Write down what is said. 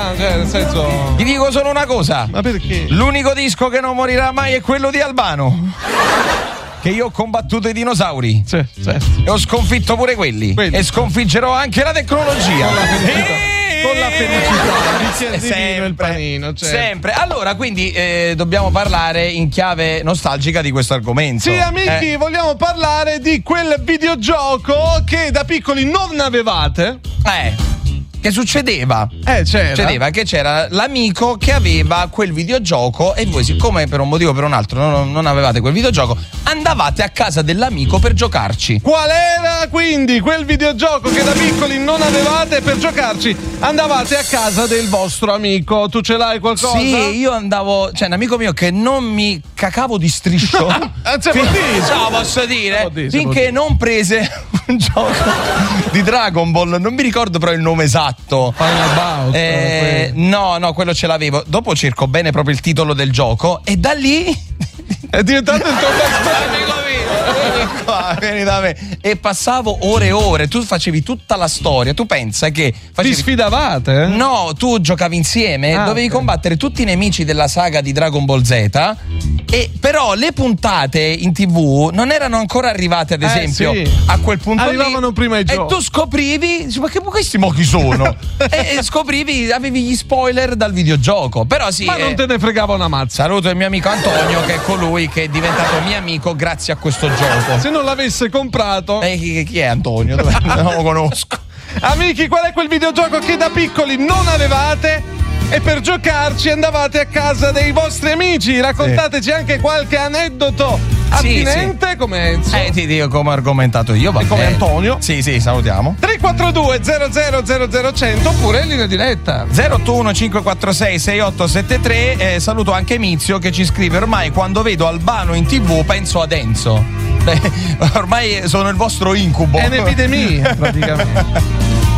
cioè, nel senso. Ti dico solo una cosa. Ma perché? L'unico disco che non morirà mai è quello di Albano. Che io ho combattuto i dinosauri. Sì, certo. E ho sconfitto pure quelli. E sconfiggerò anche la tecnologia. Con la felicità. Sempre, il panino, certo. Sempre. Allora, quindi dobbiamo parlare in chiave nostalgica di questo argomento. Sì, amici, vogliamo parlare di quel videogioco che da piccoli non avevate. Che succedeva? Succedeva che c'era l'amico che aveva quel videogioco e voi, siccome per un motivo o per un altro non avevate quel videogioco, andavate a casa dell'amico per giocarci. Qual era quindi quel videogioco che da piccoli non avevate per giocarci? Andavate a casa del vostro amico. Tu ce l'hai qualcosa? Sì, io andavo, c'è un amico mio che non mi cacavo di striscio. Posso dire? Finché non prese un gioco di Dragon Ball, non mi ricordo però il nome esatto. No, quello ce l'avevo. Dopo cerco bene proprio il titolo del gioco e da lì è diventato il tuo amico mio. Vieni da me. E passavo ore e ore. Tu facevi tutta la storia. Tu pensa che vi sfidavate? No, tu giocavi insieme. Dovevi combattere tutti i nemici della saga di Dragon Ball Z. E però le puntate in TV non erano ancora arrivate, ad esempio, a quel punto arrivavano lì. Prima i giochi. E tu scoprivi, ma che questi mo chi sono? e scoprivi, avevi gli spoiler dal videogioco. Però sì. Ma non te ne fregava una mazza. Saluto il mio amico Antonio, che è colui che è diventato mio amico grazie a questo gioco. Se non l'avesse comprato. Chi è Antonio? Non lo conosco. Amici, qual è quel videogioco che da piccoli non avevate? E per giocarci andavate a casa dei vostri amici. Raccontateci anche qualche aneddoto attinente come Enzo. Ti dico come ho argomentato io. E come Antonio. Sì, salutiamo. 342 0000 oppure in linea diretta 081 546 6873. Saluto anche Mizio che ci scrive: ormai quando vedo Albano in TV penso ad Enzo. Ormai sono il vostro incubo. È un'epidemia praticamente.